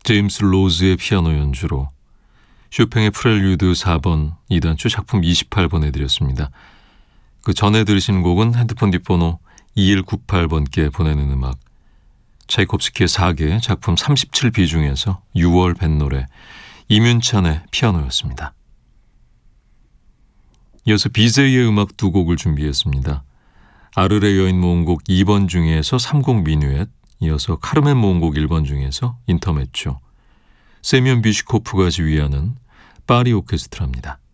제임스 로즈의 피아노 연주로 쇼팽의 프렐류드 4번 2단추 작품 28번 해드렸습니다. 그 전에 들으신 곡은 핸드폰 뒷번호 2198번께 보내는 음악, 차이콥스키의 4개 작품 37비 중에서 6월 뱃노래 이문찬의 피아노였습니다. 이어서 비제이의 음악 두 곡을 준비했습니다. 아르레 여인 모음곡 2번 중에서 3곡 미뉴엣, 이어서 카르멘 모음곡 1번 중에서 인터메초, 세미온 뷰시코프가 지휘하는 파리 오케스트라입니다.